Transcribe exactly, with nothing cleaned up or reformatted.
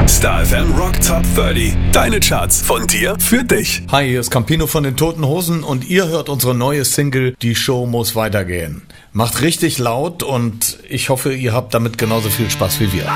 Star F M Rock Top dreißig. Deine Charts von dir für dich. Hi, hier ist Campino von den Toten Hosen und ihr hört unsere neue Single Die Show muss weitergehen. Macht richtig laut und ich hoffe, ihr habt damit genauso viel Spaß wie wir.